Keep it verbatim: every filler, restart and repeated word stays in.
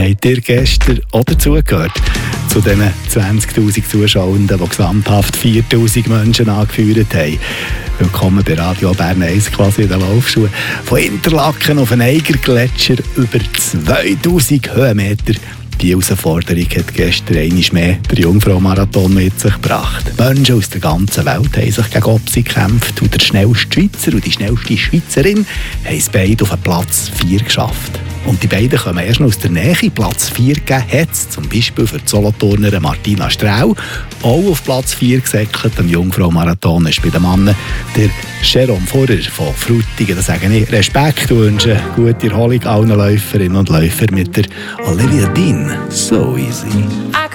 Habt ihr gestern auch dazugehört? Zu diesen zwanzigtausend Zuschauenden, die gesamthaft viertausend Menschen angeführt haben. Willkommen bei Radio Bern eins, quasi in den Laufschuhen. Von Interlaken auf den Eigergletscher über zweitausend Höhenmeter. Die Herausforderung hat gestern einmal mehr der Jungfrau-Marathon mit sich gebracht. Menschen aus der ganzen Welt haben sich gegen Opsi gekämpft und der schnellste Schweizer und die schnellste Schweizerin haben es beide auf den Platz vier geschafft. Und die beiden kommen erst noch aus der Nähe. Platz vier gegeben hat es zum Beispiel für die Solothurnerin Martina Straul. Auch auf Platz vier gesäckelt am Jungfrau-Marathon ist bei den Männern der Jérôme Furrer von Frutigen. Da sage ich Respekt und wünsche gute Erholung allen Läuferinnen und Läufern mit der Olivia Dean. So easy.